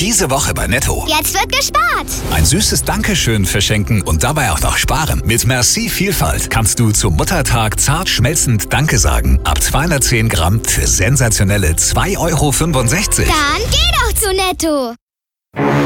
Diese Woche bei Netto. Jetzt wird gespart. Ein süßes Dankeschön verschenken und dabei auch noch sparen. Mit Merci Vielfalt kannst du zum Muttertag zart schmelzend Danke sagen. Ab 210 Gramm für sensationelle 2,65 €. Dann geh doch zu Netto.